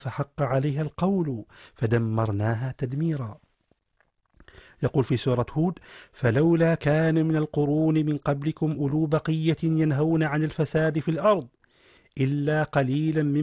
فحق عليها القول فدمرناها تدميرا. يقول في سورة هود: فلولا كان من القرون من قبلكم أولو بقية ينهون عن الفساد في الأرض إلا قليلا